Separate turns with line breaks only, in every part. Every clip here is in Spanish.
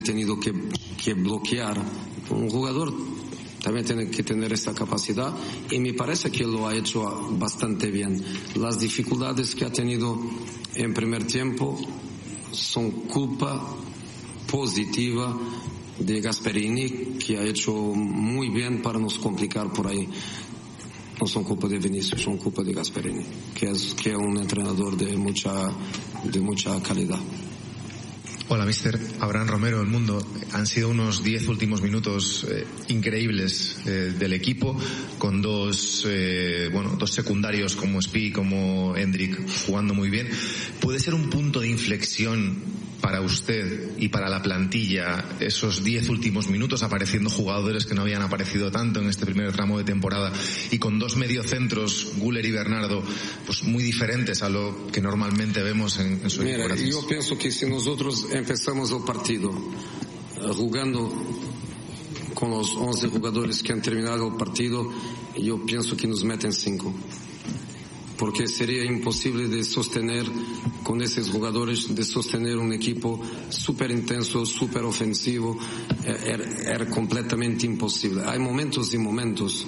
tenido que bloquear. Un jugador también tiene que tener esta capacidad y me parece que lo ha hecho bastante bien. Las dificultades que ha tenido en primer tiempo son culpa positiva de Gasperini, que ha hecho muy bien para nos complicar por ahí. No son culpa de Vinicius, son culpa de Gasperini, que es un entrenador de mucha calidad.
Hola, mister. Abraham Romero, El Mundo. Han sido unos 10 últimos minutos increíbles del equipo, con dos secundarios como Spi, como Endrick, jugando muy bien. ¿Puede ser un punto de inflexión para usted y para la plantilla esos 10 últimos minutos, apareciendo jugadores que no habían aparecido tanto en este primer tramo de temporada, y con dos mediocentros, Güler y Bernardo, pues muy diferentes a lo que normalmente vemos en su equipo?
Yo pienso que si nosotros empezamos el partido jugando con los 11 jugadores que han terminado el partido, yo pienso que nos meten 5. Porque sería imposible de sostener con esos jugadores, de sostener un equipo súper intenso, súper ofensivo. Era completamente imposible. Hay momentos y momentos.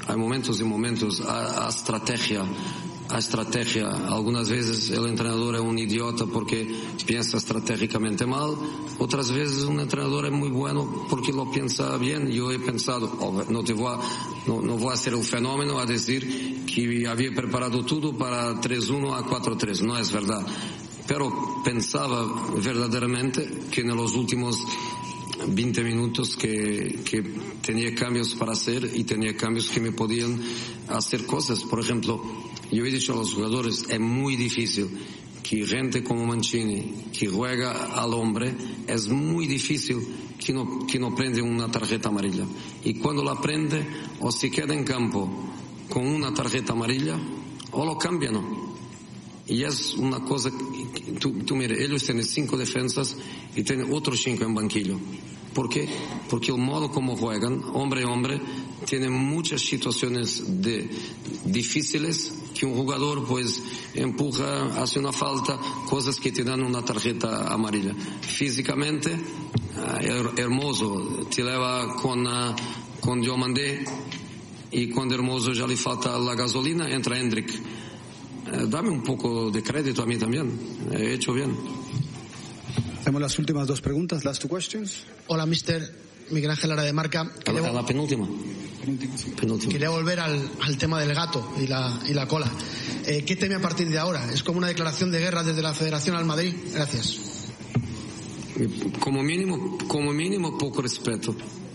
A estrategia. Algunas veces el entrenador es un idiota porque piensa estratégicamente mal. Otras veces un entrenador es muy bueno porque lo piensa bien. Yo he pensado, no voy a hacer el fenómeno a decir que había preparado todo para 3-1 a 4-3. No es verdad. Pero pensaba verdaderamente que en los últimos 20 minutos que tenía cambios para hacer y tenía cambios que me podían hacer cosas. Por ejemplo, yo he dicho a los jugadores, es muy difícil que gente como Mancini, que juega al hombre, es muy difícil que no prende una tarjeta amarilla. Y cuando la prende, o se queda en campo con una tarjeta amarilla, o lo cambian. Y es una cosa, tú mira, ellos tienen 5 defensas y tienen otros 5 en banquillo. ¿Por qué? Porque el modo como juegan, hombre a hombre, tiene muchas situaciones difíciles que un jugador pues empuja, hace una falta, cosas que te dan una tarjeta amarilla. Físicamente, Hermoso te lleva con Diomandé, y cuando Hermoso ya le falta la gasolina, entra Endrick. Dame un poco de crédito a mí también, he hecho bien.
Tenemos las últimas 2 preguntas, last 2 questions.
Hola, mister. Miguel Ángel Lara de Marca.
La penúltima.
Quería volver al tema del gato y la cola. ¿Qué teme a partir de ahora? ¿Es como una declaración de guerra desde la Federación al Madrid? Gracias.
Como mínimo poco respeto.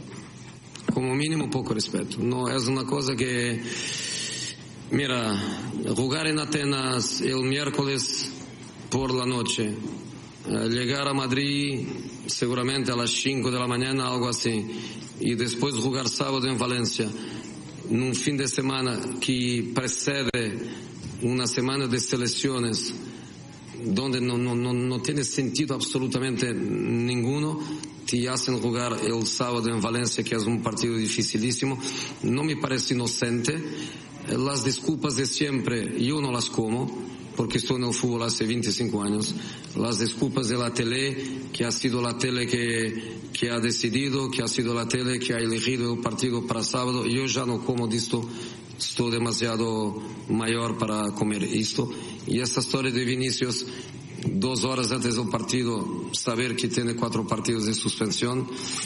No es una cosa que... Mira, jugar en Atenas el miércoles por la noche, llegar a Madrid seguramente a las 5 de la mañana, algo así, y después jugar sábado en Valencia, en un fin de semana que precede una semana de selecciones, donde no tiene sentido absolutamente ninguno, te hacen jugar el sábado en Valencia, que es un partido dificilísimo. No me parece inocente. Las disculpas de siempre, yo no las como, porque estoy en el fútbol hace 25 años. Las disculpas de la tele, que ha sido la tele que ha decidido, que ha sido la tele que ha elegido el partido para sábado. Yo ya no como de esto, estoy demasiado mayor para comer esto. Y esta historia de Vinicius, 2 horas antes del partido, saber que tiene 4 partidos de suspensión,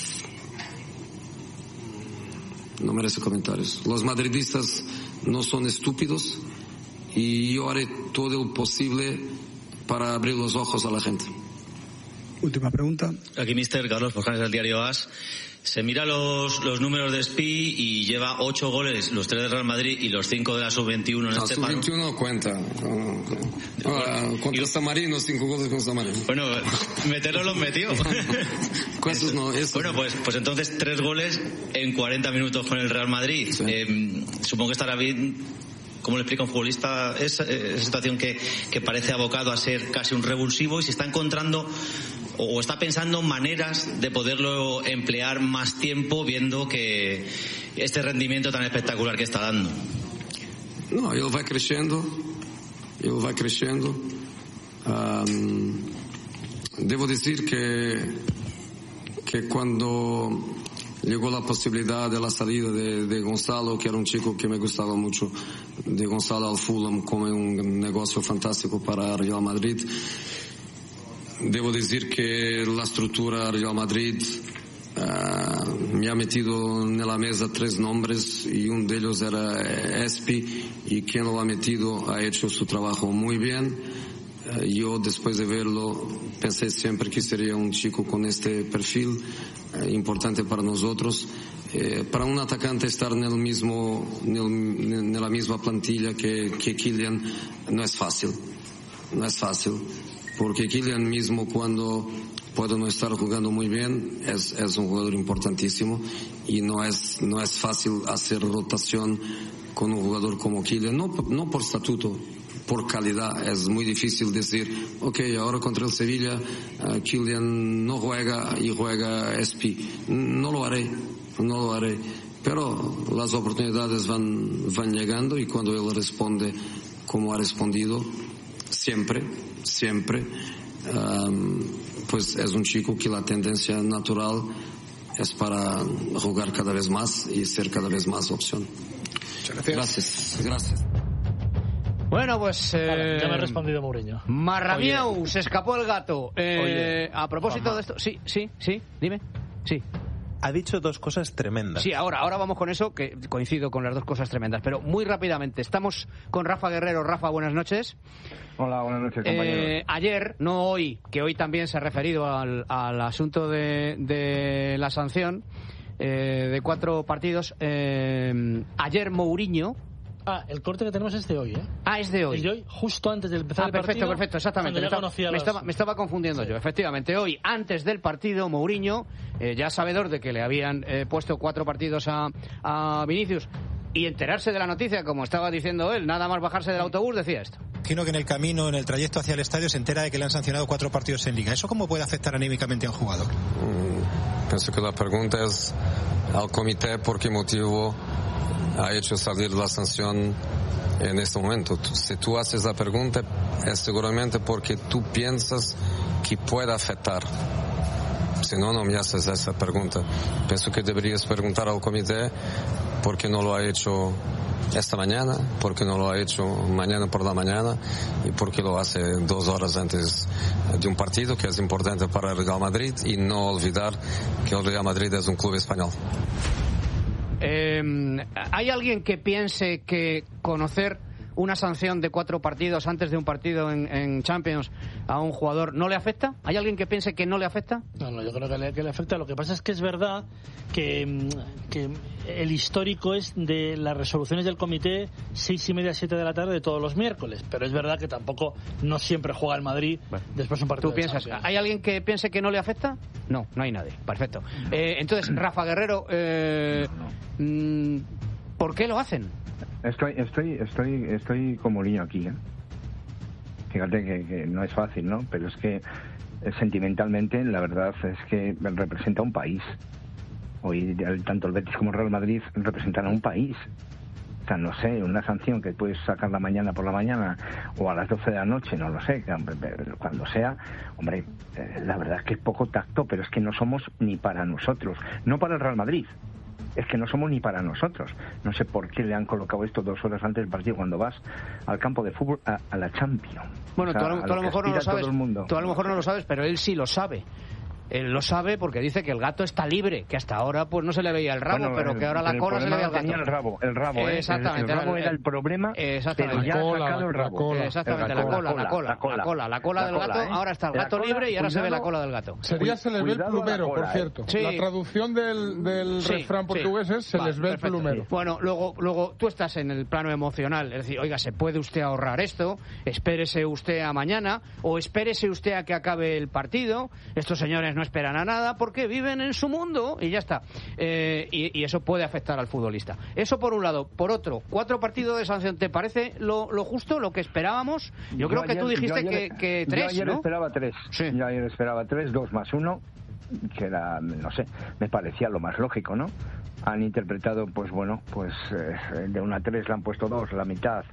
no merece comentarios. Los madridistas no son estúpidos y yo haré todo lo posible para abrir los ojos a la gente.
Última pregunta.
Aquí mister Carlos Forjanes del diario AS. Se mira los números de Spi y lleva 8 goles, los 3 de Real Madrid y los 5 de la Sub-21 en este paro.
Sub-21 no cuenta. Contra San Marino, 5 goles con San Marino.
Bueno, meterlo los metió.
¿Cuántos no?
Bueno, pues entonces 3 goles en 40 minutos con el Real Madrid. Sí. Supongo que estará bien. ¿Cómo le explica un futbolista esa situación que parece abocado a ser casi un revulsivo y se está encontrando o está pensando maneras de poderlo emplear más tiempo viendo que este rendimiento tan espectacular que está dando?
No, él va creciendo. Debo decir que que cuando llegó la posibilidad de la salida de Gonzalo, que era un chico que me gustaba mucho, de Gonzalo al Fulham como un negocio fantástico para Real Madrid, debo decir que la estructura Real Madrid me ha metido en la mesa 3 nombres y uno de ellos era Espi, y quien lo ha metido ha hecho su trabajo muy bien. Yo después de verlo pensé siempre que sería un chico con este perfil importante para nosotros. Para un atacante estar en la misma plantilla que Kylian no es fácil, porque Kylian mismo cuando puede no estar jugando muy bien es un jugador importantísimo, y no es fácil hacer rotación con un jugador como Kylian, no por estatuto, por calidad. Es muy difícil decir, ahora contra el Sevilla Kylian no juega y juega Espi. No lo haré, pero las oportunidades van llegando, y cuando él responde como ha respondido siempre, pues es un chico que la tendencia natural es para jugar cada vez más y ser cada vez más opción. Gracias.
Bueno, pues...
ya me ha respondido Mourinho.
Marramiau, se escapó el gato. A propósito
Juanma.
de esto... Sí, dime. Sí.
Ha dicho 2 cosas tremendas.
Sí, ahora vamos con eso, que coincido con las 2 cosas tremendas. Pero muy rápidamente, estamos con Rafa Guerrero. Rafa, buenas noches.
Hola, buenas noches, compañeros.
Ayer, no hoy, que hoy también se ha referido al asunto de la sanción de 4 partidos. Ayer Mourinho...
el corte que tenemos es de hoy, ¿eh?
Es de hoy.
El de hoy, justo antes de empezar el partido.
Perfecto, exactamente. Me estaba confundiendo yo. Efectivamente, hoy, antes del partido, Mourinho, ya sabedor de que le habían puesto 4 partidos a Vinicius, y enterarse de la noticia, como estaba diciendo él, nada más bajarse del autobús, decía esto.
Imagino que en el camino, en el trayecto hacia el estadio, se entera de que le han sancionado 4 partidos en Liga. ¿Eso cómo puede afectar anímicamente a un jugador?
Pienso que la pregunta es al comité por qué motivo ha hecho salir la sanción en este momento. Si tú haces la pregunta, es seguramente porque tú piensas que puede afectar. Si no, no me haces esa pregunta. Pienso que deberías preguntar al comité por qué no lo ha hecho esta mañana, por qué no lo ha hecho mañana por la mañana, y por qué lo hace 2 horas antes de un partido que es importante para el Real Madrid, y no olvidar que el Real Madrid es un club español.
¿Hay alguien que piense que conocer una sanción de 4 partidos antes de un partido en Champions a un jugador no le afecta? ¿Hay alguien que piense que no le afecta?
No, yo creo que le afecta. Lo que pasa es que es verdad que el histórico es de las resoluciones del comité 6:30, 7 de la tarde de todos los miércoles, pero es verdad que tampoco no siempre juega el Madrid después de un partido.
¿Tú piensas? ¿Hay alguien que piense que no le afecta? No hay nadie. Perfecto. Entonces, Rafa Guerrero, ¿por qué lo hacen?
Estoy como niño aquí, ¿eh? Fíjate que no es fácil, ¿no? Pero es que sentimentalmente la verdad es que representa un país. Hoy tanto el Betis como el Real Madrid representan a un país. O sea, no sé, una sanción que puedes sacar mañana por la mañana o a las 12 de la noche, no lo sé, cuando sea, hombre, la verdad es que es poco tacto, pero es que no somos ni para nosotros, no para el Real Madrid. Es que no somos ni para nosotros. No sé por qué le han colocado esto 2 horas antes del partido, cuando vas al campo de fútbol a la Champions.
Bueno, o sea, tú a lo mejor no lo sabes. Tú a lo mejor no lo sabes, pero él sí lo sabe. Él lo sabe porque dice que el gato está libre, que hasta ahora pues no se le veía el rabo, pero que ahora la cola se le veía al gato.
El rabo,
exactamente.
El rabo era el problema, pero ya ha sacado el rabo.
Exactamente, la cola del gato, ahora está el gato libre y ahora se ve la cola del gato.
Sería se les ve el plumero, por cierto.
Sí.
La traducción del refrán portugués es se les ve el plumero.
Bueno, luego tú estás en el plano emocional, es decir, oiga, ¿se puede usted ahorrar esto? Espérese usted a mañana, o espérese usted a que acabe el partido. Estos señores no esperan a nada porque viven en su mundo y ya está. Y eso puede afectar al futbolista. Eso por un lado. Por otro, 4 partidos de sanción, ¿te parece lo justo, lo que esperábamos? Yo creo que tú dijiste que 3,
yo ayer
¿no?
esperaba 3.
Sí.
Yo ayer esperaba 3, 2 más 1, que era, no sé, me parecía lo más lógico, ¿no? Han interpretado, pues bueno, de 1 a 3 le han puesto 2, la mitad.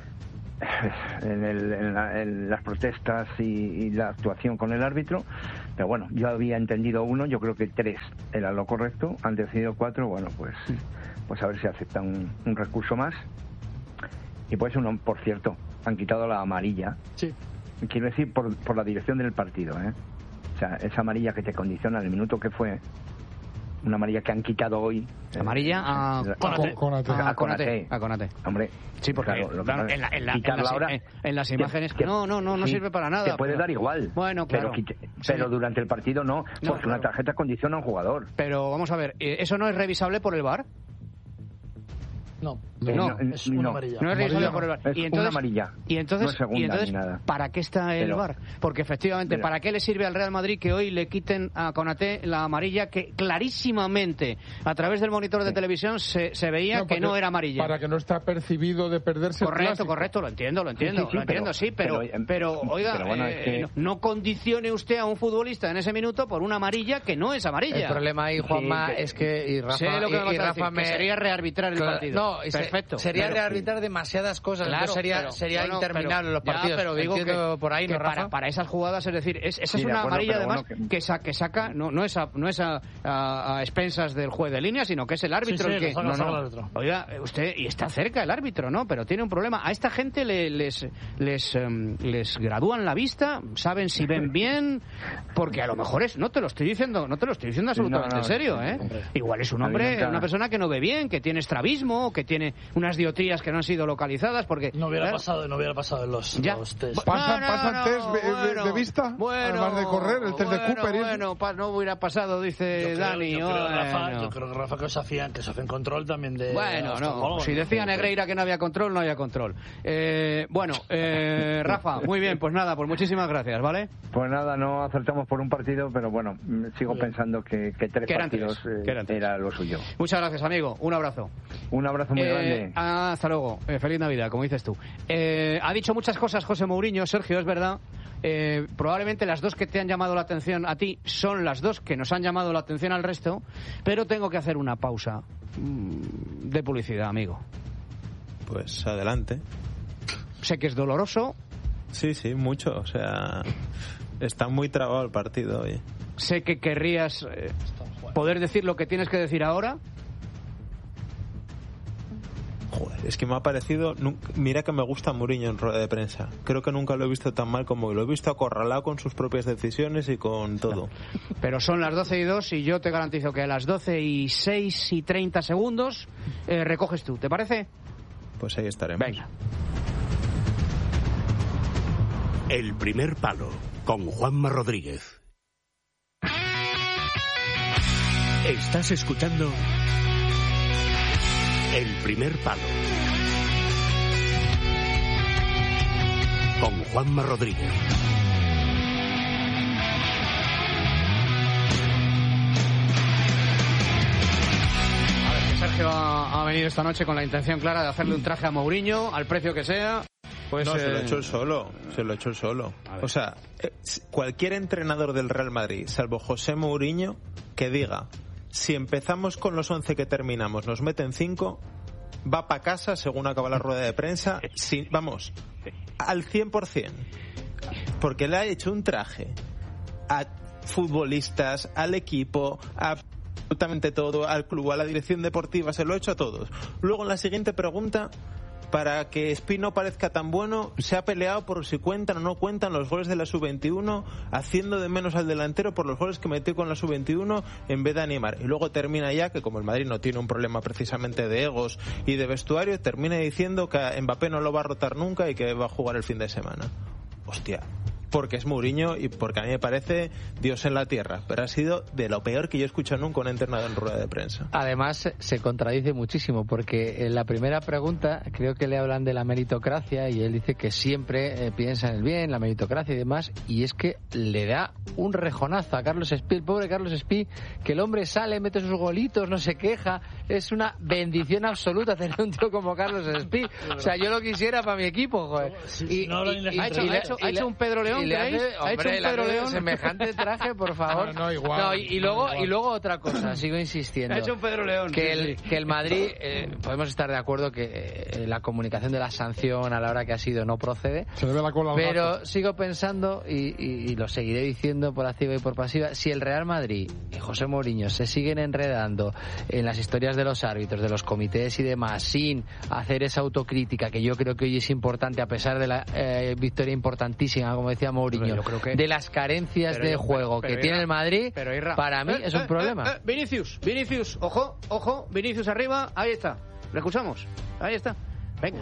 En las protestas y la actuación con el árbitro, Pero bueno, yo había entendido 1, yo creo que 3 era lo correcto, han decidido 4, bueno, pues a ver si aceptan un recurso más. Y pues uno, por cierto, han quitado la amarilla.
Sí.
Quiero decir, por la dirección del partido, ¿eh? O sea, esa amarilla que te condiciona el minuto que fue, una amarilla que han quitado hoy.
Amarilla a Konaté.
Hombre,
sí, porque
claro,
en las imágenes no sirve para nada.
Te puede dar igual.
Bueno, claro.
Pero durante el partido no, porque una tarjeta condiciona a un jugador.
Pero vamos a ver, ¿eso no es revisable por el VAR?
No,
es una amarilla. No es revisable por el VAR.
Es una amarilla.
Y entonces,
no es segunda ni nada.
¿Para qué está el VAR? Porque efectivamente, ¿para qué le sirve al Real Madrid que hoy le quiten a Konaté la amarilla que clarísimamente a través del monitor de televisión se veía que no era amarilla?
Para que no está percibido de perderse el clásico.
Correcto, lo entiendo, pero oiga, bueno, no condicione usted a un futbolista en ese minuto por una amarilla que no es amarilla.
El problema ahí, Juanma, es que y Rafa
que sería rearbitrar el partido.
Perfecto. Sería rearbitrar demasiadas cosas.
Claro,
sería interminable los partidos.
Pero digo que
por ahí,
que para esas jugadas, es decir, esa es una amarilla además que saca, no es a expensas del juez de línea, sino que es el árbitro el que... Oiga, usted, y está cerca el árbitro, ¿no? Pero tiene un problema. A esta gente les gradúan la vista, saben si ven bien, porque a lo mejor no te lo estoy diciendo absolutamente en serio, ¿eh? Igual es un hombre, una persona que no ve bien, que tiene estrabismo, que tiene unas dioptrías que no han sido localizadas, porque
no hubiera pasado en los test.
¿Pasan test de vista? Además de correr, el test de Cooper.
No hubiera pasado, dice Dani.
Yo creo que Rafa, que se hacían control también de...
Si decía Negreira que no había control, no había control. Rafa, muy bien, pues nada, pues muchísimas gracias, ¿vale?
Pues nada, no acertamos por un partido, pero bueno, sigo pensando que 3 partidos era lo suyo.
Muchas gracias, amigo. Un abrazo.
Un abrazo muy grande.
Hasta luego. Feliz Navidad, como dices tú. Ha dicho muchas cosas José Mourinho, Sergio, es verdad. Probablemente las 2 que te han llamado la atención a ti son las 2 que nos han llamado la atención al resto, pero tengo que hacer una pausa de publicidad, amigo.
Pues adelante.
Sé que es doloroso.
Sí, mucho. O sea, está muy trabado el partido hoy.
Sé que querrías poder decir lo que tienes que decir ahora.
Joder, es que me ha parecido... Mira que me gusta Mourinho en rueda de prensa. Creo que nunca lo he visto tan mal como lo he visto, acorralado con sus propias decisiones y con todo.
Pero son las 12:02 y yo te garantizo que a las 12:06 y 30 segundos recoges tú. ¿Te parece?
Pues ahí estaremos.
Venga.
El primer palo, con Juanma Rodríguez. Estás escuchando El primer palo, con Juanma Rodríguez.
Sergio ha venido esta noche con la intención clara de hacerle un traje a Mourinho, al precio que sea.
Pues no, se lo ha hecho el solo. O sea, cualquier entrenador del Real Madrid, salvo José Mourinho, que diga: si empezamos con los 11 que terminamos, nos meten 5, va para casa según acaba la rueda de prensa, al 100%. Porque le ha hecho un traje a futbolistas, al equipo, a absolutamente todo, al club, a la dirección deportiva, se lo ha hecho a todos. Luego en la siguiente pregunta, para que Spi no parezca tan bueno, se ha peleado por si cuentan o no cuentan los goles de la sub-21, haciendo de menos al delantero por los goles que metió con la sub-21 en vez de animar. Y luego termina ya, que como el Madrid no tiene un problema precisamente de egos y de vestuario, termina diciendo que Mbappé no lo va a rotar nunca y que va a jugar el fin de semana. Hostia, porque es Mourinho y porque a mí me parece Dios en la tierra, pero ha sido de lo peor que yo he escuchado nunca un entrenador en rueda de prensa.
Además se contradice muchísimo, porque en la primera pregunta creo que le hablan de la meritocracia y él dice que siempre piensa en el bien, la meritocracia y demás, y es que le da un rejonazo a Carlos Espí, el pobre Carlos Espí, que el hombre sale, mete sus golitos, no se queja, es una bendición absoluta tener un tío como Carlos Espí. O sea, yo lo quisiera para mi equipo, joder.
Ha hecho un Pedro León León, ¿creéis?
¿Ha hecho un Pedro León? Semejante traje, por favor.
No, igual.
Y luego otra cosa, sigo insistiendo.
Ha hecho un Pedro León.
Que el Madrid, podemos estar de acuerdo que la comunicación de la sanción a la hora que ha sido no procede.
Se le ve la cola al
pero
gato.
sigo pensando, y lo seguiré diciendo por activa y por pasiva, si el Real Madrid y José Mourinho se siguen enredando en las historias de los árbitros, de los comités y demás, sin hacer esa autocrítica que yo creo que hoy es importante, a pesar de la victoria importantísima, como decía Mourinho, de las carencias de juego que tiene el Madrid, para mí es un problema.
Vinicius, ojo, Vinicius arriba, ahí está, lo escuchamos, ahí está. Venga.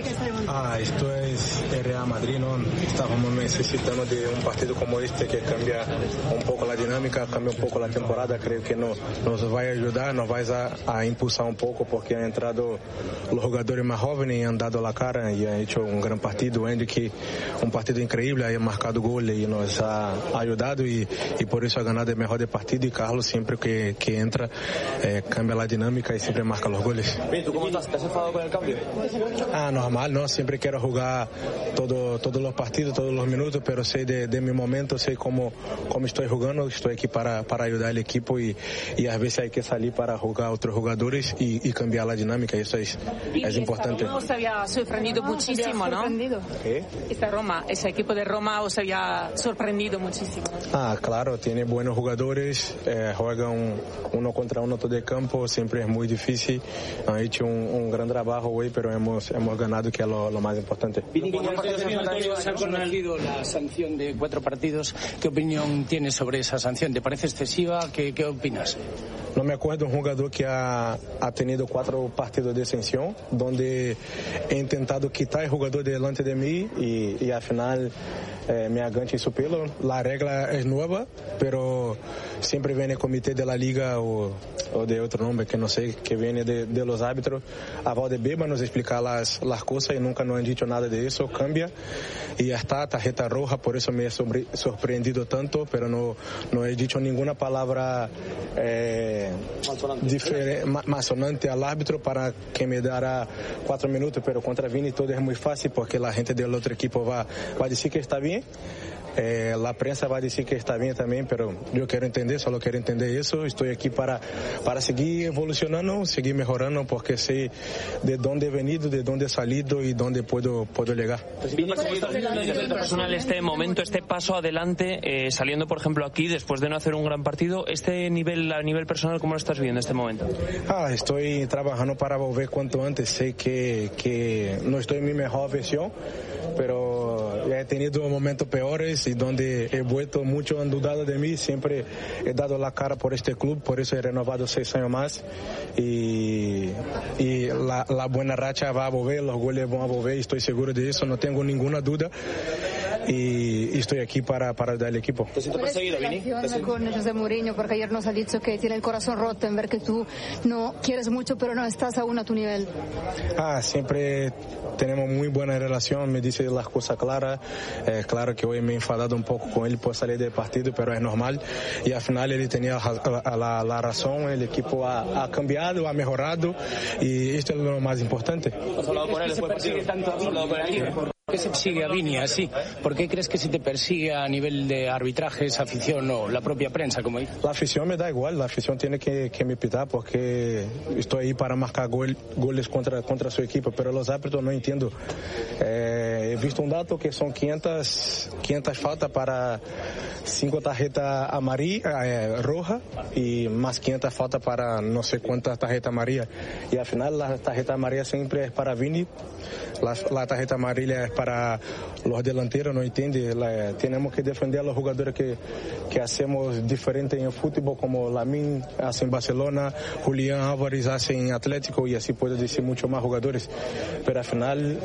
Esto es el Real Madrid, ¿no? Estábamos necesitando de un partido como este que cambia un poco la dinámica, cambia un poco la temporada. Creo que nos va a ayudar, nos va a impulsar un poco porque han entrado los jugadores más jóvenes y han dado la cara y han hecho un gran partido. Andy, que un partido increíble, ha marcado goles y nos ha ayudado y por eso ha ganado el mejor del partido. Y Carlos siempre que entra cambia la dinámica y siempre marca los goles.
¿Tú cómo estás? ¿Te has enfadado con el cambio?
Normal, ¿no? Siempre quiero jugar todos los partidos, todos los minutos, pero sé de mi momento, sé cómo estoy jugando, estoy aquí para ayudar al equipo y a veces hay que salir para jugar a otros jugadores y cambiar la dinámica, eso es importante.
Roma os había sorprendido muchísimo, ¿no?
¿Qué?
Ese equipo de Roma os había sorprendido muchísimo.
Claro, tiene buenos jugadores, juegan uno contra uno todo el campo, siempre es muy difícil, han hecho un gran trabajo hoy, pero hemos ganado, que es lo más importante.
Se ha conocido la sanción de 4 partidos. ¿Qué opinión tienes sobre esa sanción? ¿Te parece excesiva? ¿Qué opinas?
No me acuerdo un jugador que ha tenido 4 partidos de sanción, donde he intentado quitar el jugador delante de mí y al final me aganché su pelo. La regla es nueva, pero siempre viene el comité de la liga o de otro nombre que no sé, que viene de los árbitros a Valdebeba nos explicar las cosas y nunca nos han dicho nada de eso. Cambia y ya está, tarjeta roja, por eso me he sorprendido tanto, pero no he dicho ninguna palabra más sonante al árbitro para que me dará 4 minutos, pero contra Vini todo es muy fácil porque la gente del otro equipo va a decir que está bien. La prensa va a decir que está bien también, pero yo solo quiero entender eso. Estoy aquí para seguir evolucionando, seguir mejorando, porque sé de dónde he venido, de dónde he salido y dónde puedo llegar.
Desde tu personal, este momento, este paso adelante, saliendo por ejemplo aquí después de no hacer un gran partido, a nivel personal, ¿cómo lo estás viviendo este momento?
Estoy trabajando para volver cuanto antes. Sé que no estoy en mi mejor versión, pero he tenido momentos peores y donde he vuelto, mucho han dudado de mí, siempre he dado la cara por este club, por eso he renovado 6 años más y la buena racha va a volver, los goles van a volver, estoy seguro de eso, no tengo ninguna duda y estoy aquí para ayudar al equipo.
¿Te sientes perseguido, Vini?
Con José Mourinho, porque ayer nos ha dicho que tiene el corazón roto en ver que tú no quieres mucho, pero no estás aún a tu nivel.
Siempre tenemos muy buena relación, me dice las cosas claras. Claro que hoy me he enfadado un poco con él por salir del partido, pero es normal y al final él tenía la razón, el equipo ha cambiado, ha mejorado y esto es lo más importante.
¿Has hablado con él después del partido? ¿Por qué se persigue a Vini así? ¿Por qué crees que se te persigue a nivel de arbitrajes, afición o la propia prensa, como dice?
La afición me da igual, la afición tiene que me pitar porque estoy ahí para marcar goles contra su equipo, pero los árbitros no entiendo. He visto un dato que son 500 faltas para 5 tarjetas rojas y más 500 faltas para no sé cuántas tarjetas amarillas. Y al final la tarjeta amarilla siempre es para Vini, la tarjeta amarilla es para los delanteros, no entiende. Tenemos que defender a los jugadores que hacemos diferente en el fútbol, como Lamine hace en Barcelona, Julián Álvarez hace en Atlético y así puedo decir muchos más jugadores. Pero al final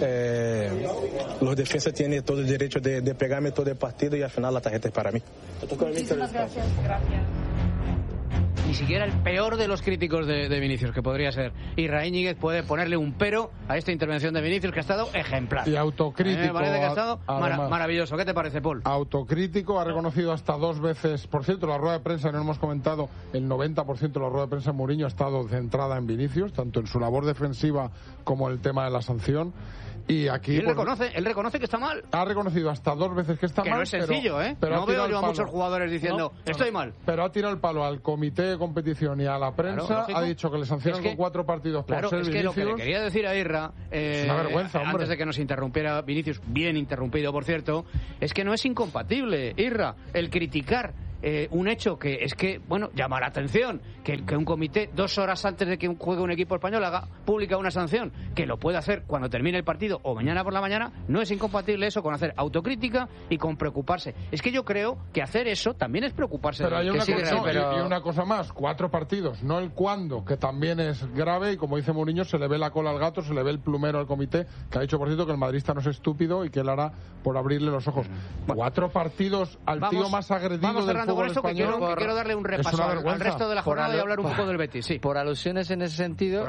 los defensas tienen todo el derecho de pegarme todo el partido y al final la tarjeta es para mí.
Muchísimas gracias.
ni siquiera el peor de los críticos de Vinicius, que podría ser Irra Íñiguez, puede ponerle un pero a esta intervención de Vinicius, que ha estado ejemplar.
Y autocrítico.
Me parece que ha estado maravilloso. ¿Qué te parece, Paul?
Autocrítico, ha reconocido hasta 2 veces. Por cierto, la rueda de prensa, no hemos comentado, el 90% de la rueda de prensa de Mourinho ha estado centrada en Vinicius, tanto en su labor defensiva como el tema de la sanción. Y aquí
él reconoce que está mal.
Ha reconocido hasta 2 veces que está mal.
Que no es sencillo,
pero
no veo yo a muchos jugadores diciendo, estoy mal.
Pero ha tirado el palo al comité de competición y a la prensa. Ha dicho que le sancionan con 4 partidos por ser Vinicius.
Lo que le quería decir a Irra,
es una vergüenza, hombre.
Antes de que nos interrumpiera Vinicius, bien interrumpido, por cierto, es que no es incompatible, Irra, el criticar un hecho que es que, bueno, llama la atención que un comité 2 horas antes de que juegue un equipo español haga pública una sanción, que lo puede hacer cuando termine el partido o mañana por la mañana. No es incompatible eso con hacer autocrítica y con preocuparse. Es que yo creo que hacer eso también es preocuparse.
Pero hay una cosa más, 4 partidos, no el cuándo, que también es grave, y como dice Mourinho, se le ve la cola al gato, se le ve el plumero al comité, que ha dicho, por cierto, que el madridista no es estúpido y que él hará por abrirle los ojos. 4 partidos al tío más agredido del
por eso que quiero darle un repaso al resto de la jornada y hablar un poco del Betis. Sí.
Por alusiones en ese sentido,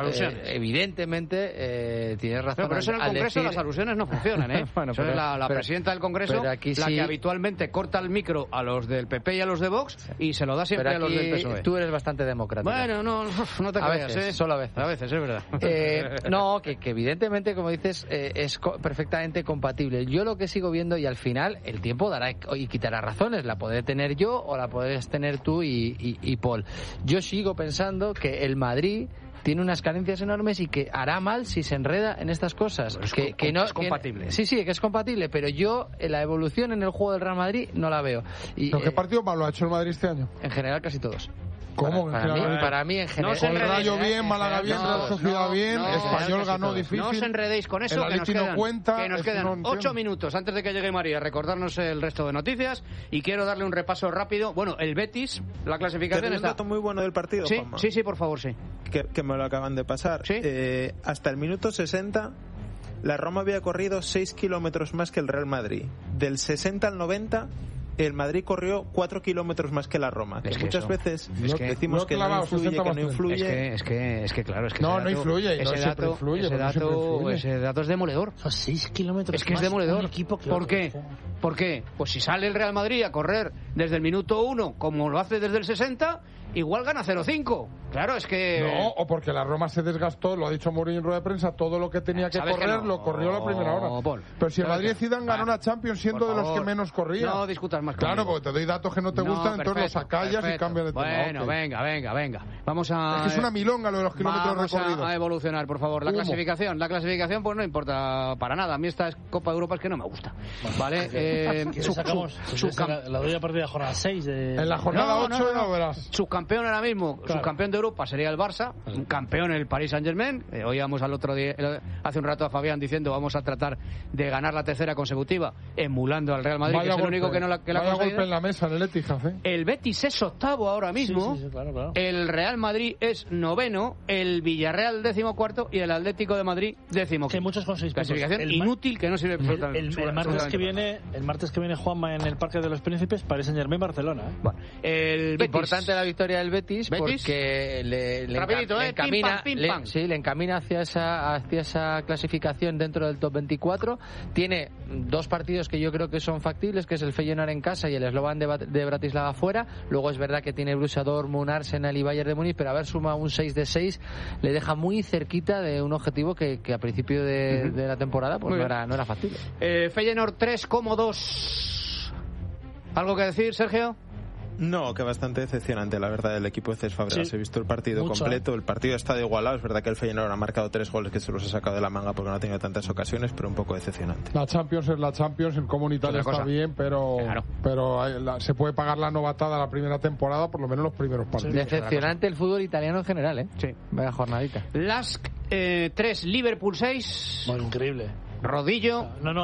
evidentemente tienes razón.
Pero eso en el Congreso las alusiones no funcionan, ¿eh? Bueno, eso es la presidenta del Congreso la que habitualmente corta el micro a los del PP y a los de Vox y se lo da siempre a los del PSOE.
Tú eres bastante democrático.
Bueno, no te creas, ¿eh?
Solo a veces.
A veces, es verdad.
No, que evidentemente, como dices, es perfectamente compatible. Yo lo que sigo viendo, y al final el tiempo dará y quitará razones, la podré tener yo o la podré tener tú y Paul. Yo sigo pensando que el Madrid tiene unas carencias enormes y que hará mal si se enreda en estas cosas. Que no es compatible. Sí, que es compatible, pero yo la evolución en el juego del Real Madrid no la veo.
¿Qué partido malo ha hecho el Madrid este año?
En general casi todos.
¿Cómo?
Para mí en general.
Con el Rayo bien, Málaga bien, Real Sociedad bien, Español ganó difícil.
No os enredéis con eso, que nos quedan 8 minutos antes de que llegue María, recordarnos el resto de noticias, y quiero darle un repaso rápido. Bueno, el Betis, la clasificación está...
un dato muy bueno del partido, Juanma.
Sí, por favor, sí.
Que me lo acaban de pasar.
¿Sí?
Hasta el minuto 60, la Roma había corrido 6 kilómetros más que el Real Madrid. Del 60 al 90... el Madrid corrió 4 kilómetros más que la Roma. Que muchas veces decimos que no influye,
Es que claro,
no influye.
Ese dato es demoledor.
Son 6 kilómetros
es que
más
es demoledor.
¿Por
qué? ¿Por qué? Pues si sale el Real Madrid a correr desde el minuto 1 como lo hace desde el 60, igual gana 0-5. Claro, es que...
No, o porque la Roma se desgastó, lo ha dicho Mourinho en rueda de prensa, todo lo que tenía que correr lo corrió a la primera hora. Pero si el Madrid Zidane ganó una Champions siendo de los que menos corría.
No discutas más.
Claro, porque te doy datos que no te gustan, entonces los acallas y cambian de tema.
Bueno, venga. Vamos a...
Es que es una milonga lo de los kilómetros recorridos.
Vamos a evolucionar, por favor. La clasificación pues no importa para nada. A mí esta Copa de Europa es que no me gusta. ¿Vale?
La doy a partir de la jornada 6.
En la jornada 8 no verás.
Subcampeón ahora mismo, subcampeón de Europa sería el Barça, un campeón el Paris Saint-Germain. Oíamos al otro día, hace un rato a Fabián diciendo vamos a tratar de ganar la 3ª consecutiva, emulando al Real Madrid, que es el único que la ha conseguido.
Golpe en la mesa en el Etihad, ¿eh?
El Betis es 8º ahora mismo,
claro.
El Real Madrid es 9º, el Villarreal 14º y el Atlético de Madrid 10º.
Que muchos con 6 puntos.
Clasificación inútil que no sirve
el martes que viene Juanma en el Parque de los Príncipes, Paris Saint-Germain, Barcelona.
Bueno, el Betis.
Importante la victoria del Betis porque le encamina hacia esa clasificación dentro del top 24. Tiene 2 partidos que yo creo que son factibles, que es el Feyenoord en casa y el Slovan de Bratislava fuera. Luego es verdad que tiene Borussia Dortmund, Arsenal y Bayern de Múnich, pero haber sumado un 6 de 6 le deja muy cerquita de un objetivo que a principio de la temporada pues no era factible.
Feyenoord 3 como 2. ¿Algo que decir, Sergio?
No, que bastante decepcionante, la verdad, el equipo de Cesc Fabregas. He visto el partido completo, el partido ha estado igualado. Es verdad que el Feyenoord ha marcado 3 goles que se los ha sacado de la manga porque no ha tenido tantas ocasiones, pero un poco decepcionante.
La Champions es la Champions, el comunitario está bien, pero se puede pagar la novatada la primera temporada, por lo menos los primeros partidos.
Decepcionante el fútbol italiano en general, ¿eh?
Sí.
Vaya jornadita.
Lask 3, Liverpool 6.
Bueno, increíble.
rodillo.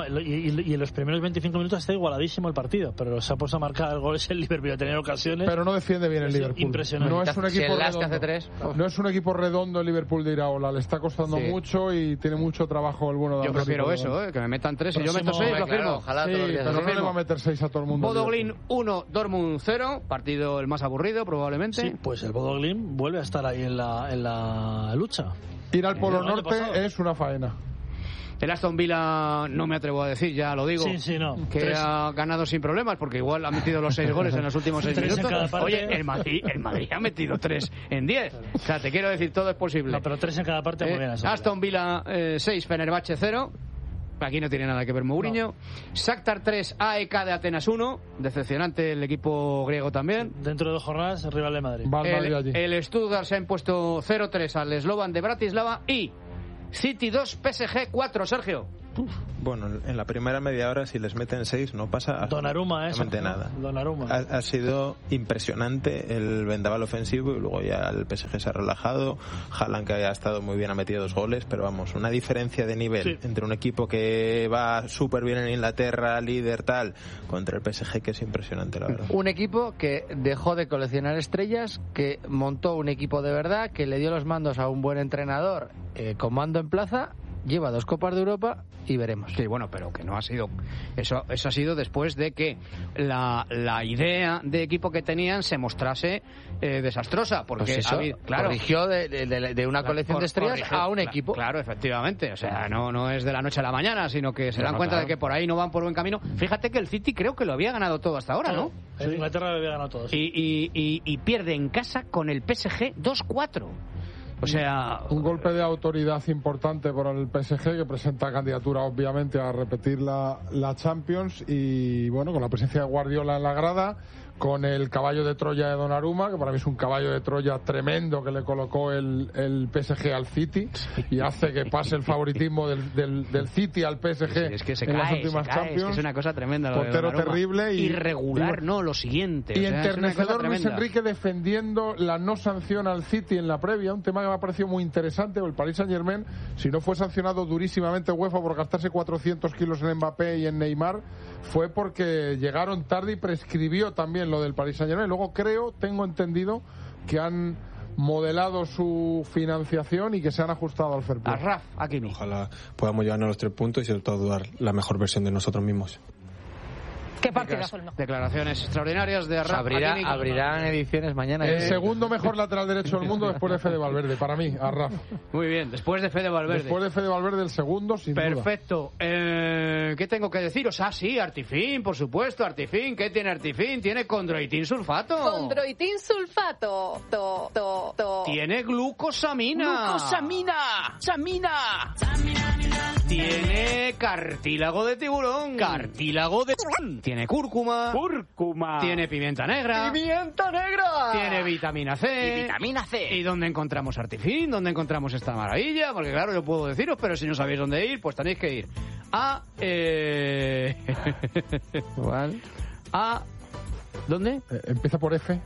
Y en los primeros 25 minutos está igualadísimo el partido, pero se ha puesto a marcar el gol, es el Liverpool, a tener ocasiones.
Pero no defiende bien el Liverpool.
Impresionante.
No es un equipo redondo. No es un equipo redondo el Liverpool de Iraola, le está costando mucho y tiene mucho trabajo el bueno de
Yo prefiero eso, que me metan 3 y yo meto 6, lo firmo.
Sí, pero no le va a meter 6 a todo el mundo.
Bodo Glimt 1, Dortmund 0, partido el más aburrido probablemente.
Sí, pues el Bodo Glimt vuelve a estar ahí en la lucha.
Ir al Polo Norte es una faena.
El Aston Villa no me atrevo a decir, ya lo digo, que ha ganado sin problemas, porque igual ha metido los 6 goles en los últimos 6 minutos. Oye, el Madrid ha metido 3 en 10. O sea, te quiero decir, todo es posible.
No, pero 3 en cada parte muy bien.
Aston Villa 6, Fenerbahce 0. Aquí no tiene nada que ver Mourinho. Shakhtar 3, AEK de Atenas 1. Decepcionante el equipo griego también.
Dentro de 2 jornadas, el rival de Madrid.
El Stuttgart se ha impuesto 0-3 al Slovan de Bratislava y City 2, PSG 4, Sergio.
Bueno, en la primera media hora, si les meten 6, no pasa absolutamente nada. Ha sido impresionante el vendaval ofensivo y luego ya el PSG se ha relajado. Haaland, que había estado muy bien, ha metido 2 goles, pero vamos, una diferencia de nivel entre un equipo que va súper bien en Inglaterra, líder tal, contra el PSG, que es impresionante, la verdad.
Un equipo que dejó de coleccionar estrellas, que montó un equipo de verdad, que le dio los mandos a un buen entrenador con mando en plaza. Lleva 2 Copas de Europa y veremos.
Sí, bueno, pero que no ha sido... Eso ha sido después de que la idea de equipo que tenían se mostrase desastrosa. Porque
pues eso, corrigió de una colección de estrellas a un equipo.
Claro, efectivamente. O sea, no es de la noche a la mañana, sino que se dan cuenta de que por ahí no van por buen camino. Fíjate que el City creo que lo había ganado todo hasta ahora, ¿no?
En Inglaterra lo había ganado todo.
Y pierde en casa con el PSG 2-4. O sea,
un golpe de autoridad importante por el PSG, que presenta candidatura obviamente a repetir la Champions, y bueno, con la presencia de Guardiola en la grada, con el caballo de Troya de Donnarumma, que para mí es un caballo de Troya tremendo que le colocó el PSG al City y hace que pase el favoritismo del City al PSG en las últimas Champions.
Es que es una cosa tremenda.
Portero terrible y
irregular, no, lo siguiente.
Y enternecedor Luis Enrique defendiendo la no sanción al City en la previa, un tema que me ha parecido muy interesante. El Paris Saint-Germain, si no fue sancionado durísimamente UEFA por gastarse 400 kilos en Mbappé y en Neymar, fue porque llegaron tarde y prescribió también lo del Paris Saint-Germain. Luego tengo entendido que han modelado su financiación y que se han ajustado al fair play.
Ojalá podamos llevarnos los 3 puntos y sobre todo dar la mejor versión de nosotros mismos.
¿Qué partidazo? Declaraciones extraordinarias de Arraf.
Abrirán ediciones mañana.
El segundo mejor lateral derecho del mundo después de Fede Valverde, para mí, Arraf.
Muy bien, después de Fede Valverde.
Después de Fede Valverde, el segundo, sin duda.
Perfecto. ¿Qué tengo que deciros? Sí, Artifin, por supuesto, Artifin. ¿Qué tiene Artifin? Tiene condroitin sulfato.
Condroitin sulfato.
Tiene glucosamina.
¡Glucosamina!
Tiene cartílago de tiburón. Tiene cúrcuma. Tiene pimienta negra. Tiene vitamina C. ¿Y dónde encontramos Artifin? ¿Dónde encontramos esta maravilla? Porque claro, yo puedo deciros, pero si no sabéis dónde ir, pues tenéis que ir a... ¿Dónde?
Empieza por F.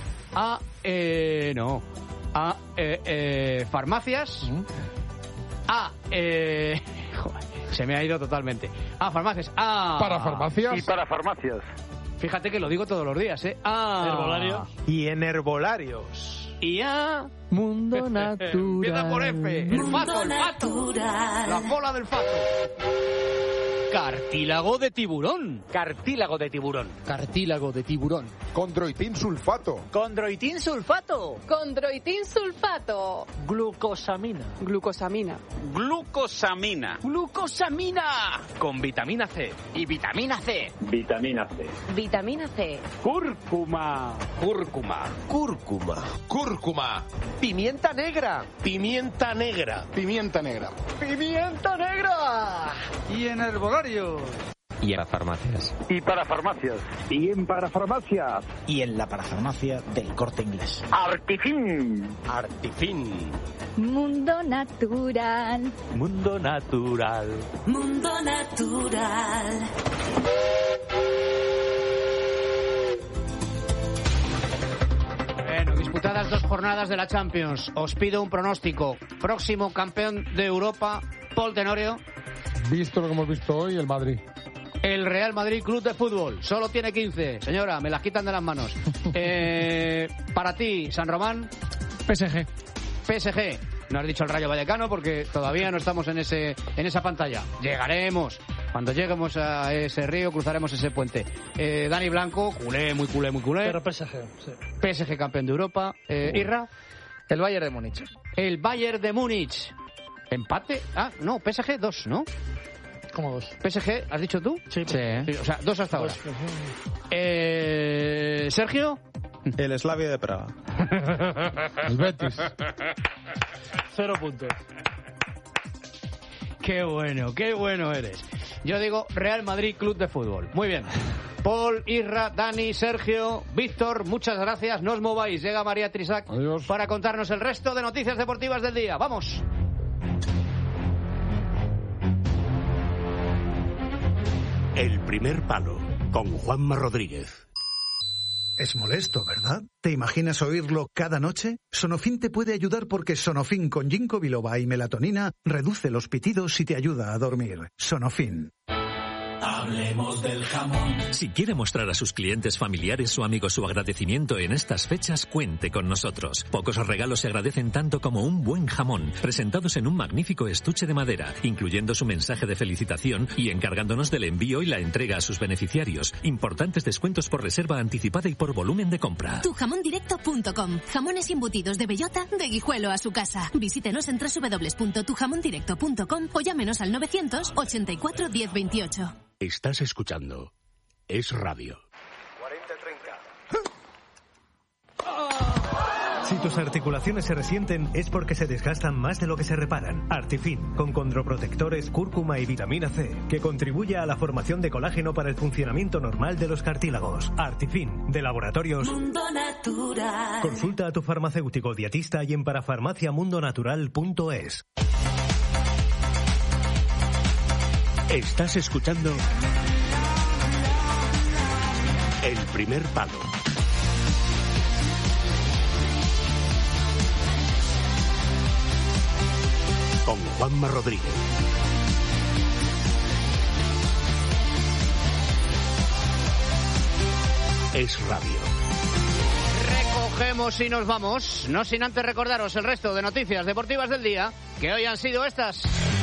Farmacias. Se me ha ido totalmente. Farmacias.
Para farmacias.
Y para farmacias.
Fíjate que lo digo todos los días,
Herbolarios.
Y en herbolarios.
Y
Mundo natural.
Empieza por F. El fato. La bola del fato. Cartílago de tiburón.
Condroitin sulfato.
Glucosamina.
Con vitamina C.
Y vitamina C.
Cúrcuma.
Pimienta negra.
Y en herbolarios.
Y en las farmacias.
Y para farmacias. Y en parafarmacias.
Y en la parafarmacia del Corte Inglés.
Artifin.
Mundo natural.
Bueno, disputadas 2 jornadas de la Champions. Os pido un pronóstico. Próximo campeón de Europa, Paul Tenorio.
Visto lo que hemos visto hoy, el Madrid.
El Real Madrid Club de Fútbol. Solo tiene 15. Señora, me las quitan de las manos. Para ti, San Román.
PSG.
PSG. No has dicho el Rayo Vallecano porque todavía no estamos en esa pantalla. Llegaremos. Cuando lleguemos a ese río, cruzaremos ese puente. Dani Blanco, culé, muy culé, muy culé.
Pero PSG, sí.
PSG campeón de Europa. Irra.
El Bayern de Múnich.
El Bayern de Múnich. ¿Empate? Ah, no, PSG 2, ¿no?
¿Cómo 2?
PSG, ¿has dicho tú?
Sí.
O sea, 2 hasta ahora. Sergio.
El Slavia de Praga.
El Betis.
0 puntos.
Qué bueno eres. Yo digo Real Madrid Club de Fútbol. Muy bien. Paul, Irra, Dani, Sergio, Víctor, muchas gracias. No os mováis. Llega María Trisac para contarnos el resto de noticias deportivas del día. ¡Vamos!
El primer palo, con Juanma Rodríguez.
Es molesto, ¿verdad? ¿Te imaginas oírlo cada noche? Sonofin te puede ayudar porque Sonofin con ginkgo biloba y melatonina reduce los pitidos y te ayuda a dormir. Sonofin.
Hablemos del jamón. Si quiere mostrar a sus clientes familiares o amigos su agradecimiento en estas fechas, cuente con nosotros. Pocos regalos se agradecen tanto como un buen jamón, presentados en un magnífico estuche de madera, incluyendo su mensaje de felicitación y encargándonos del envío y la entrega a sus beneficiarios. Importantes descuentos por reserva anticipada y por volumen de compra.
Tujamondirecto.com. Jamones y embutidos de bellota, de Guijuelo a su casa. Visítenos en www.tujamondirecto.com o llámenos al 984 1028.
Estás escuchando Es Radio.
40-30. Si tus articulaciones se resienten es porque se desgastan más de lo que se reparan. Artifin, con condroprotectores, cúrcuma y vitamina C, que contribuye a la formación de colágeno para el funcionamiento normal de los cartílagos. Artifin, de Laboratorios
Mundo Natural.
Consulta a tu farmacéutico dietista y en parafarmaciamundonatural.es.
Estás escuchando El primer palo. Con Juanma Rodríguez. Es Radio.
Recogemos y nos vamos, no sin antes recordaros el resto de noticias deportivas del día, que hoy han sido estas.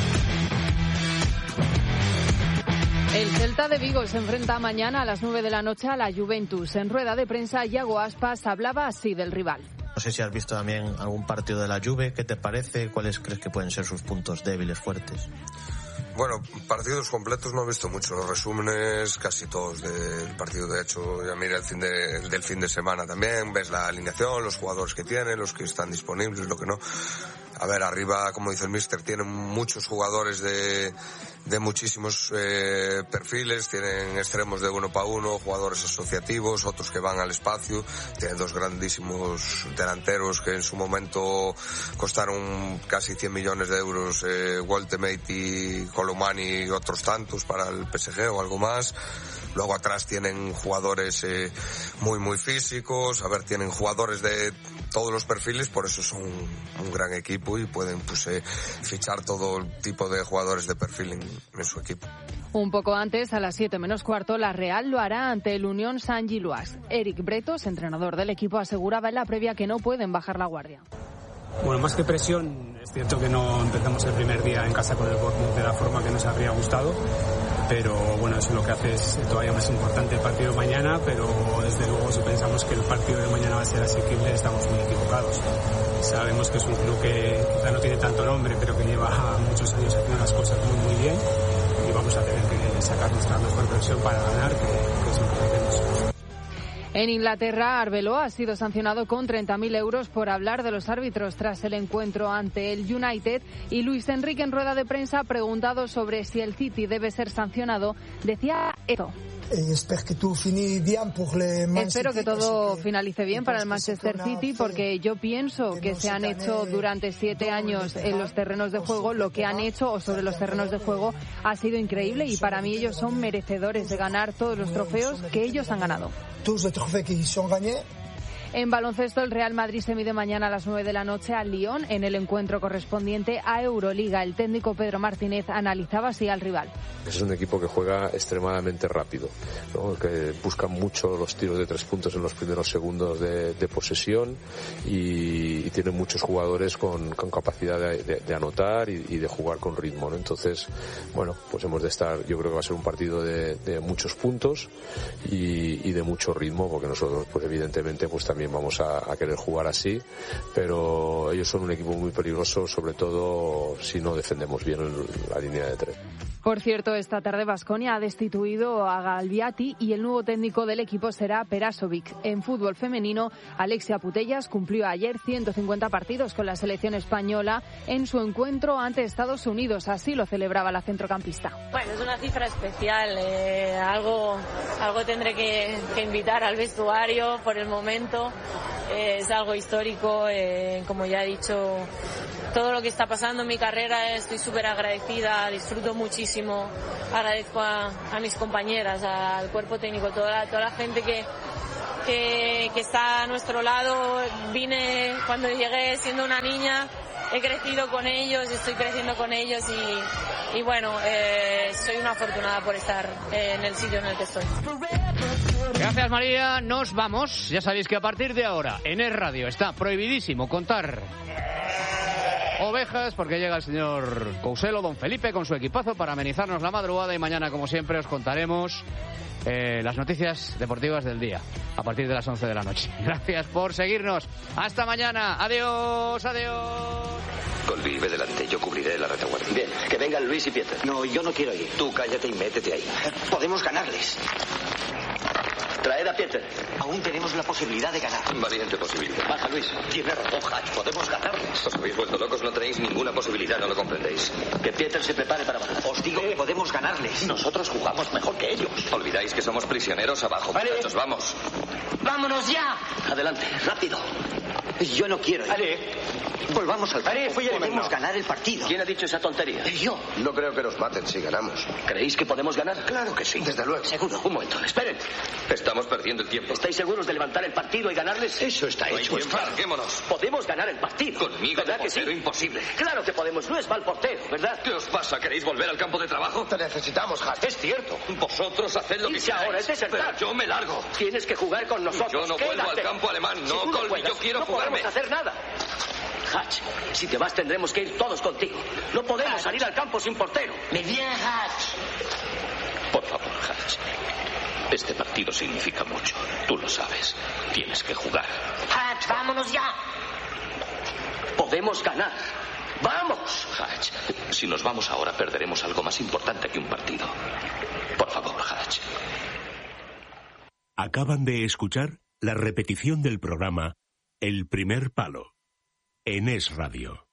El Celta de Vigo se enfrenta mañana a las 9 de la noche a la Juventus. En rueda de prensa, Iago Aspas hablaba así del rival.
No sé si has visto también algún partido de la Juve. ¿Qué te parece? ¿Cuáles crees que pueden ser sus puntos débiles, fuertes?
Bueno, partidos completos no he visto mucho. Los resúmenes casi todos del partido. De hecho, ya mira del fin de semana también. Ves la alineación, los jugadores que tienen, los que están disponibles, lo que no. A ver, arriba, como dice el míster, tienen muchos jugadores de muchísimos perfiles, tienen extremos de 1 para 1, jugadores asociativos, otros que van al espacio, tienen 2 grandísimos delanteros que en su momento costaron casi 100 millones de euros, Woltemate y Colomani y otros tantos para el PSG o algo más. Luego atrás tienen jugadores muy físicos, a ver, tienen jugadores de todos los perfiles, por eso son un gran equipo y pueden fichar todo tipo de jugadores de perfil en su equipo.
Un poco antes, a las 7 menos cuarto, la Real lo hará ante el Unión Saint-Gilloise. Eric Bretos, entrenador del equipo, aseguraba en la previa que no pueden bajar la guardia.
Bueno, más que presión, es cierto que no empezamos el primer día en casa con el Bournemouth de la forma que nos habría gustado, pero bueno, eso lo que hace es todavía más importante el partido de mañana, pero desde luego si pensamos que el partido de mañana va a ser asequible, estamos muy equivocados. Sabemos que es un club que quizá no tiene tanto nombre, pero que lleva muchos años haciendo las cosas muy bien y vamos a tener que sacar nuestra mejor versión para ganar, que es lo que hacemos.
En Inglaterra, Arbeloa ha sido sancionado con 30.000 euros por hablar de los árbitros tras el encuentro ante el United, y Luis Enrique, en rueda de prensa, preguntado sobre si el City debe ser sancionado, decía esto. Espero que todo finalice bien para el Manchester City, porque yo pienso que se han hecho durante 7 años en los terrenos de juego lo que han hecho, o sobre los terrenos de juego, ha sido increíble, y para mí ellos son merecedores de ganar todos los trofeos que ellos han ganado. En baloncesto, el Real Madrid se mide mañana a las 9 de la noche al Lyon en el encuentro correspondiente a Euroliga. El técnico Pedro Martínez analizaba así al rival.
Es un equipo que juega extremadamente rápido, ¿no? Que busca mucho los tiros de 3 puntos en los primeros segundos de posesión y tiene muchos jugadores con capacidad de anotar y de jugar con ritmo, ¿no? Entonces, bueno, pues hemos de estar, yo creo que va a ser un partido de muchos puntos y de mucho ritmo, porque nosotros pues evidentemente pues también vamos a querer jugar así, pero ellos son un equipo muy peligroso, sobre todo si no defendemos bien la línea de 3.
Por cierto, esta tarde Baskonia ha destituido a Galbiati y el nuevo técnico del equipo será Perasovic. En fútbol femenino, Alexia Putellas cumplió ayer 150 partidos con la selección española en su encuentro ante Estados Unidos. Así lo celebraba la centrocampista.
Bueno, es una cifra especial. Algo tendré que invitar al vestuario por el momento. Es algo histórico, como ya he dicho. Todo lo que está pasando en mi carrera, estoy súper agradecida, disfruto muchísimo, agradezco a mis compañeras, al cuerpo técnico, toda la gente que está a nuestro lado. Vine cuando llegué siendo una niña, he crecido con ellos, estoy creciendo con ellos y bueno, soy una afortunada por estar en el sitio en el que estoy.
Gracias, María. Nos vamos. Ya sabéis que a partir de ahora en Es Radio está prohibidísimo contar ovejas, porque llega el señor Couselo, don Felipe, con su equipazo para amenizarnos la madrugada, y mañana, como siempre, os contaremos las noticias deportivas del día a partir de las 11 de la noche. Gracias por seguirnos. Hasta mañana. Adiós, adiós.
Colby, ve delante, yo cubriré la retaguardia.
Bien, que vengan Luis y Pieter.
No, yo no quiero ir. Tú cállate y métete ahí.
Podemos ganarles. Traed a Pieter. Aún tenemos la posibilidad de ganar.
Valiente posibilidad.
Baja, Luis.
Tiene razón, Hatch. Podemos ganarles. Os habéis vuelto locos, no tenéis ninguna posibilidad, no lo comprendéis.
Que Pieter se prepare para bajar. Os digo que podemos ganarles.
Nosotros jugamos mejor que ellos. ¿Olvidáis que somos prisioneros abajo?
Vale.
Muchachos, vamos.
¡Vámonos ya! Adelante, rápido. Yo no quiero ir.
Ale.
Volvamos al campo. Podemos ganar el partido.
¿Quién ha dicho esa tontería?
Yo.
No creo que nos maten si ganamos.
¿Creéis que podemos ganar?
Claro que sí.
Desde luego. Seguro. Un momento, esperen.
Estamos perdiendo el tiempo.
¿Estáis seguros de levantar el partido y ganarles?
Eso está hecho. Pues larguémonos.
Podemos ganar el partido.
Conmigo,
¿verdad que sí?
Imposible.
Claro que podemos. No es mal portero, ¿verdad?
¿Qué os pasa? ¿Queréis volver al campo de trabajo?
Te necesitamos, Hatch. Es cierto.
Vosotros haced lo que queráis.
Ahora es desertar.
Pero yo me largo.
Tienes que jugar con nosotros.
Yo no vuelvo al campo alemán. No, Colby, yo quiero jugarme.
No podemos hacer nada. Hatch, si te vas tendremos que ir todos contigo. No podemos salir al campo sin portero. Me viene, Hatch.
Por favor, Hatch. Este partido significa mucho. Tú lo sabes. Tienes que jugar.
Hatch, vámonos ya. Podemos ganar. ¡Vamos!
Hatch, si nos vamos ahora perderemos algo más importante que un partido. Por favor, Hatch.
Acaban de escuchar la repetición del programa El Primer Palo en Es Radio.